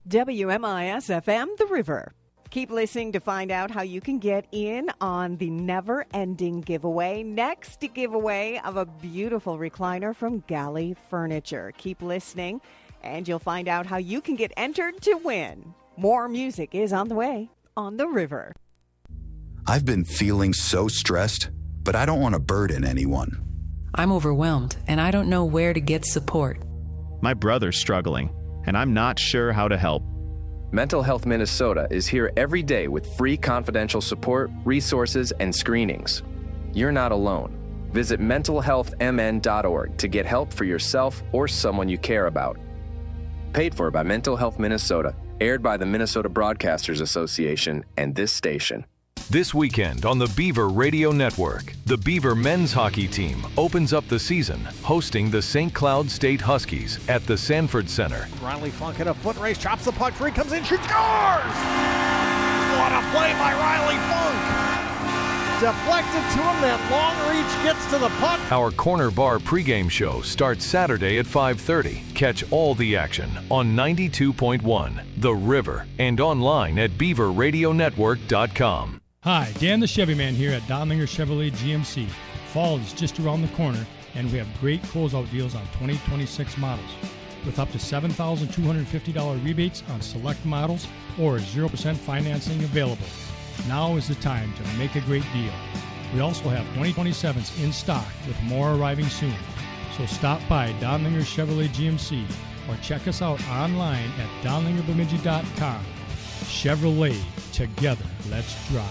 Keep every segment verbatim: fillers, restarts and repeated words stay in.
W M I S F M, The River. Keep listening to find out how you can get in on the never-ending giveaway. Next giveaway of a beautiful recliner from Galley Furniture. Keep listening, and you'll find out how you can get entered to win. More music is on the way on The River. I've been feeling so stressed, but I don't want to burden anyone. I'm overwhelmed, and I don't know where to get support. My brother's struggling, and I'm not sure how to help. Mental Health Minnesota is here every day with free confidential support, resources, and screenings. You're not alone. Visit mental health m n dot org to get help for yourself or someone you care about. Paid for by Mental Health Minnesota, aired by the Minnesota Broadcasters Association and this station. This weekend on the Beaver Radio Network, the Beaver men's hockey team opens up the season hosting the Saint Cloud State Huskies at the Sanford Center. Riley Funk in a foot race, chops the puck free, comes in, shoots, scores! What a play by Riley Funk! Deflected to him, that long reach gets to the puck. Our Corner Bar pregame show starts Saturday at five thirty. Catch all the action on ninety-two point one, The River, and online at beaver radio network dot com. Hi, Dan the Chevy Man here at Donlinger Chevrolet G M C. Fall is just around the corner, and we have great closeout deals on twenty twenty-six models. With up to seven thousand two hundred fifty dollars rebates on select models or zero percent financing available. Now is the time to make a great deal. We also have twenty twenty-sevens in stock with more arriving soon. So stop by Donlinger Chevrolet G M C or check us out online at donlinger bemidji dot com. Chevrolet, together, let's drive.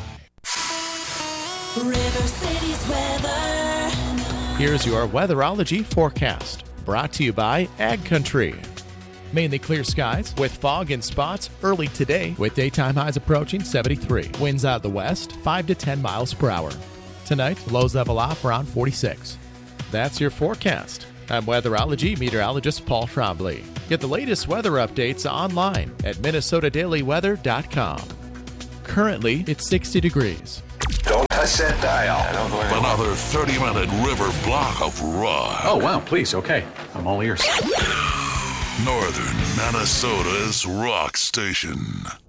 River City's weather. Here's your weatherology forecast, brought to you by Ag Country. Mainly clear skies with fog in spots early today, with daytime highs approaching seventy-three. Winds out of the west, five to ten miles per hour. Tonight, lows level off around forty-six. That's your forecast. I'm weatherology meteorologist Paul Trombley. Get the latest weather updates online at minnesota daily weather dot com. Currently, it's sixty degrees. Don't touch that dial. Another thirty-minute river block of rock. Oh, wow, please, okay. I'm all ears. Northern Minnesota's rock station.